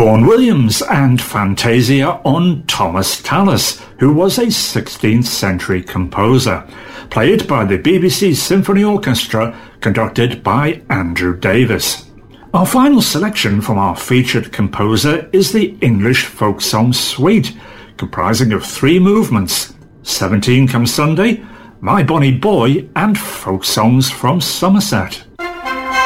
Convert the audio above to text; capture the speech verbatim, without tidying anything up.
Vaughan Williams and Fantasia on Thomas Tallis, who was a sixteenth century composer, played by the B B C Symphony Orchestra, conducted by Andrew Davis. Our final selection from our featured composer is the English Folk Song Suite, comprising of three movements: seventeen Come Sunday, My Bonny Boy, and Folk Songs from Somerset.